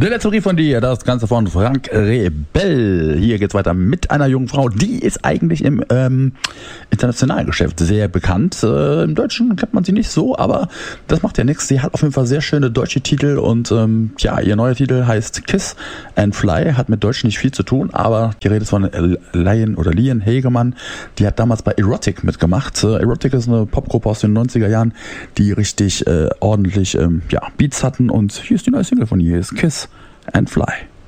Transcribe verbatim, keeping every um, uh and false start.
Der letzte Brief von dir, das Ganze von Frank Rebell. Hier geht's weiter mit einer jungen Frau, die ist eigentlich im ähm, internationalen Geschäft sehr bekannt. Äh, Im Deutschen kennt man sie nicht so, aber das macht ja nichts. Sie hat auf jeden Fall sehr schöne deutsche Titel und ähm, ja, ihr neuer Titel heißt Kiss and Fly, hat mit Deutsch nicht viel zu tun, aber die Rede ist von Lion oder Lian Hegemann. Die hat damals bei Erotic mitgemacht. Äh, Erotic ist eine Popgruppe aus den neunziger Jahren, die richtig äh, ordentlich ähm, ja, Beats hatten und hier ist die neue Single von ihr, ist Kiss and Fly.